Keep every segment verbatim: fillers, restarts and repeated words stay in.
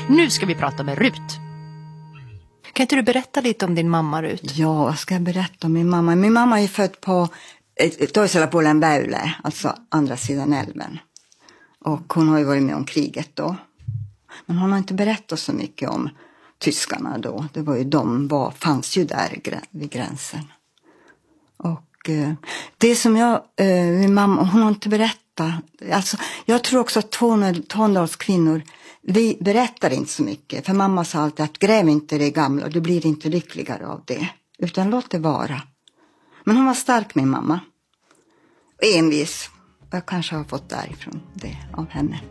Nu ska vi prata med Rut. Kan inte du berätta lite om din mamma, Rut? Ja, jag ska berätta om min mamma. Min mamma är född på Toisella Väylä, alltså andra sidan älven. Och hon har ju varit med om kriget då. Men hon har inte berättat så mycket om tyskarna då. Det var ju de var, fanns ju där vid gränsen. Och eh, det som jag, eh, min mamma, hon har inte berättat. Alltså, jag tror också att Tornedals kvinnor, vi berättar inte så mycket. För mamma sa alltid att gräv inte det gamla, du blir inte lyckligare av det. Utan låt det vara. Men hon var stark, min mamma. Och envis. Jag kanske har fått därifrån det av henne.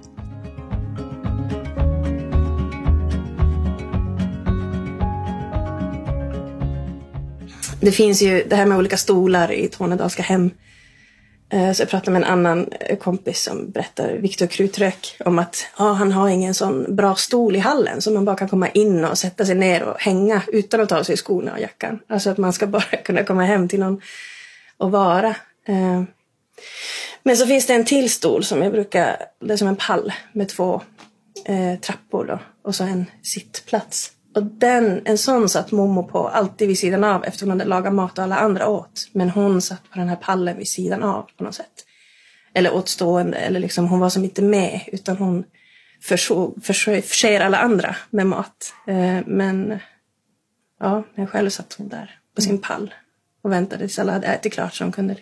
Det finns ju det här med olika stolar i tornedalska hem. Så jag pratade med en annan kompis som berättar, Viktor Krutrök, om att ja, han har ingen sån bra stol i hallen som man bara kan komma in och sätta sig ner och hänga utan att ta sig skorna och jackan. Alltså att man ska bara kunna komma hem till någon och vara. Men så finns det en till stol som jag brukar, det är som en pall med två eh, trappor då, och så en sittplats. Och den, en sån satt Momo på alltid vid sidan av efter hon hade lagat mat och alla andra åt. Men hon satt på den här pallen vid sidan av på något sätt. Eller åtstående, eller liksom hon var som inte med utan hon försåg, försåg, förser alla andra med mat. Eh, men ja, men själv satt hon där på sin pall och väntade tills alla hade ätit klart så de kunde